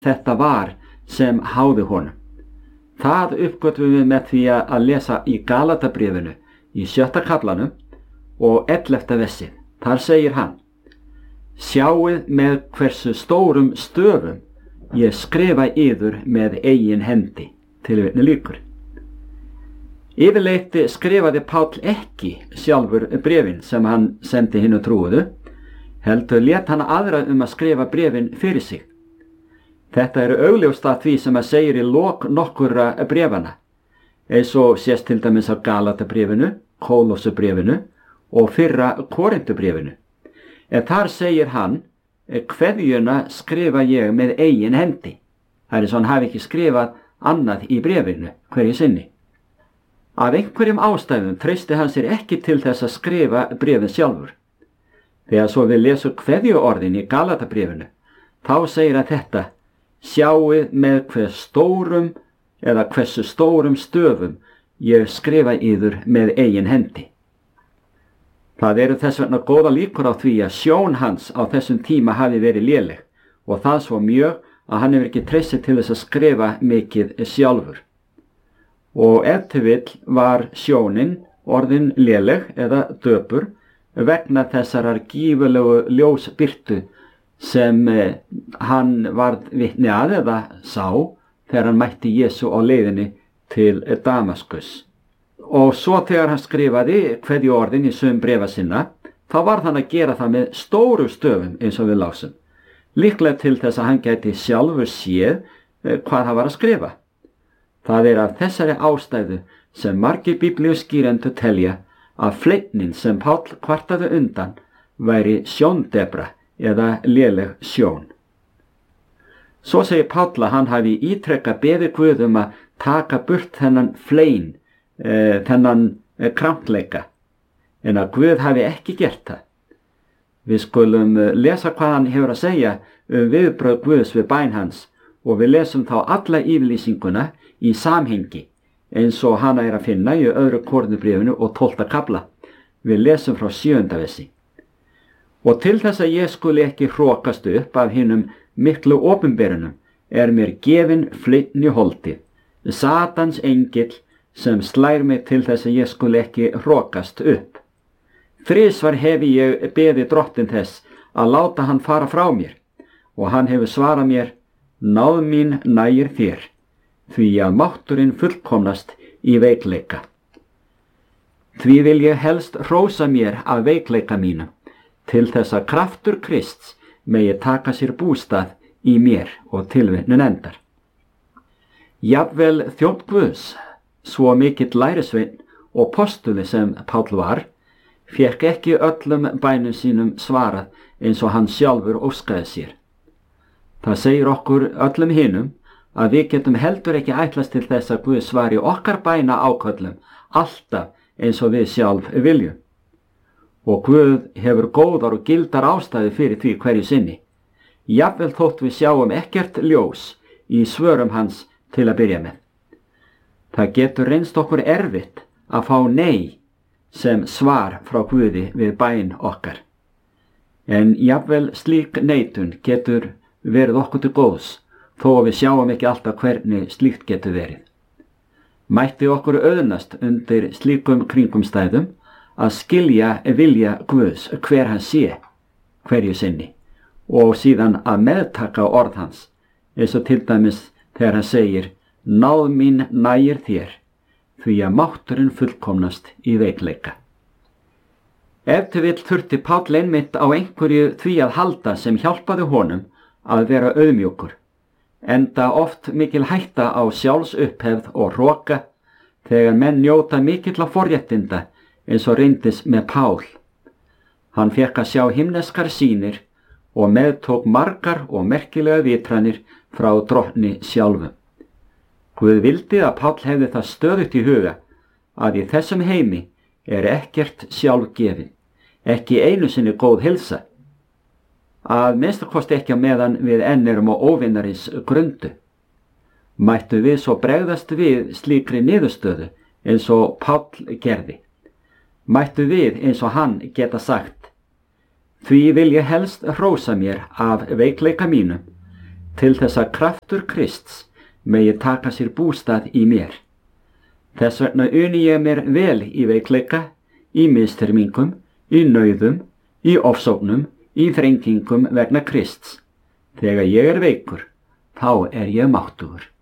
þetta var sem háði honum. Það uppgötvum við með því að lesa í Galatabréfinu í 7. kaflanum og 11. versi. Þar segir hann: Sjáið með hversu stórum stöfum ég skrifa yður með eigin hendi. Tilvitnun lýkur. Yfirleitt skrifaði Páll ekki sjálfur bréfin sem hann sendi hinu trúuðu, heldur lét hann aðra að skrifa bréfin fyrir sig. Þetta eru augljóst að því sem segir í lok nokkurra bréfana, eins og sést til dæmis á Galatabréfinu, Kólossubréfinu og fyrra Korintubréfinu. En þar segir hann: Kveðjuna skrifa ég með eigin hendi. Það er eins og hann hafi ekki skrifað annað í bréfinu hverju sinni. Af einhverjum ástæðum treysti hann sér ekki til þess að skrifa bréfin sjálfur. Þegar svo við lesum kveðjuorðin í Galatabréfinu, þá segir hann þetta: Sjáið með hversu stórum stöfum ég skrifa yður með eigin hendi. Það eru þess vegna góða líkur á því að sjón hans á þessum tíma hafi verið léleg, og það svo mjög að hann hefur ekki treystið til þess að skrifa mikið sjálfur. Og ef til vill var sjónin orðin léleg eða döpur vegna þessarar gífurlegu ljósbirtu sem hann varð vitni að eða sá þegar hann mætti Jesú á leiðinni til Damaskus. Og svo þegar hann skrifaði kveðjuorðin í sum bréfa sinna, þá varð hann að gera það með stóru stöfum eins og við lásum, líklega til þess að hann gæti sjálfur séð hvað hann var að skrifa. Það er af þessari ástæðu sem margir biblíuskýrendur telja að fleitnin sem Páll kvartaði undan væri sjóndebra eða léleg sjón. Svo segir Páll að hann hafi ítrekkað beðið Guð að taka burt þennan flein, þennan krampleika, en að Guð hafi ekki gert það. Við skulum lesa hvað hann hefur að segja viðbrögð Guðs við bæn hans, og við lesum þá alla yfirlýsinguna í samhengi, eins og hana er að finna í 2. Korintubréfinu og 12. kafla. Við lesum frá 7. versi. Og til þess að ég skuli ekki hrokast upp af hinum miklu opinberunum er mér gefin fleinn í holdið, Satans engill sem slær mig til þess að ég skuli ekki hrokast upp. Þrisvar hefi ég beðið Drottinn þess að láta hann fara frá mér, og hann hefur svarað mér: Náð mín nægir þér, því að mátturinn fullkomnast í veikleika. Því vil ég helst hrósa mér af veikleika mínum, til þess að kraftur Krists megi taka sér bústað í mér, og tilvitnun endar. Jafnvel þjónn Guðs, svo mikill lærisveinn og postuli sem Páll var, fékk ekki öllum bænum sínum svarað eins og hann sjálfur óskaði sér. Það segir okkur öllum hinum að við getum heldur ekki ætlast til þess að Guð svari okkar bæna áköllum alltaf eins og við sjálf viljum. Og Guð hefur góðar og gildar ástæði fyrir því hverju sinni, jafnvel þótt við sjáum ekkert ljós í svörum hans til að byrja með. Það getur reynst okkur erfitt að fá nei sem svar frá Guði við bæn okkar. En jafnvel slík neitun getur verið okkur til góðs, þó að við sjáum ekki alltaf hvernig slíkt getur verið. Mætti okkur auðnast undir slíkum kringumstæðum að skilja vilja Guðs hver hann sé hverju sinni, og síðan að meðtaka orð hans, eins og til dæmis þegar hann segir: Náð mín nægir þér, því að mátturinn fullkomnast í veikleika. Ef til vill þurfti Páll einmitt á einhverju því að halda sem hjálpaði honum að vera auðmjúkur, enda oft mikil hætta á sjálfsupphefð og hroka þegar menn njóta mikilla forréttinda eins og reyndist með Pál. Hann fékk að sjá himneskar sýnir og meðtók margar og merkilega vitranir frá Drottni sjálfum. Guð vildi að Páll hefði það stöðugt í huga að í þessum heimi er ekkert sjálfgefin, ekki einu sinni góð heilsa, að minnstakosti ekki á meðan við enn erum á óvinnarins grundu. Mættu við svo bregðast við slíkri niðurstöðu eins og Páll gerði. Mættu við eins og hann geta sagt: Því vil ég helst hrósa mér af veikleika mínum, til þess að kraftur Krists megi taka sér bústað í mér. Þess vegna uni ég mér vel í veikleika, í misþyrmingum, í nauðum, í ofsóknum, í þrengingum vegna Krists. Þegar ég er veikur, þá er ég máttugur.